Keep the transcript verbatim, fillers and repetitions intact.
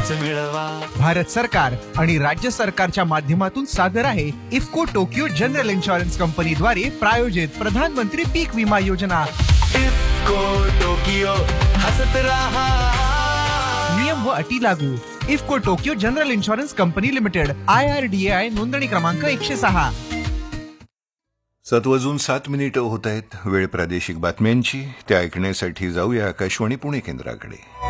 तुम्हीच मिळवा. भारत सरकार आणि राज्य सरकारच्या माध्यमातून सादर आहे इफ्को टोकियो जनरल इन्शुरन्स कंपनीद्वारे प्रायोजित प्रधानमंत्री पीक विमा योजना. इफ्को टोकियो हसत रहा. नियम व अटी लागू. IFFCO Tokyo general insurance company limited, I R D A I, नोंदणी क्रमांक एकशे सहा. सात वाजून सात मिनिटं होत आहेत. वेळ प्रादेशिक बातम्यांची. त्या ऐकण्यासाठी जाऊया आकाशवाणी पुणे केंद्राकडे.